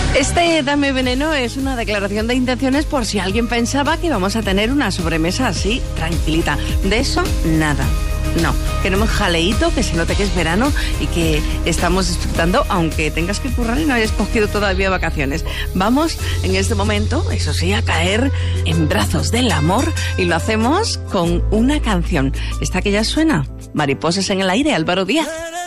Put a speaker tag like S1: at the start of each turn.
S1: Este Dame Veneno es una declaración de intenciones por si alguien pensaba que vamos a tener una sobremesa así, tranquilita. De eso, nada. No, queremos jaleíto, que se note que es verano y que estamos disfrutando, aunque tengas que currar y no hayas cogido todavía vacaciones. Vamos en este momento, eso sí, a caer en brazos del amor y lo hacemos con una canción. Esta que ya suena, Mariposas en el aire, Álvaro Díaz.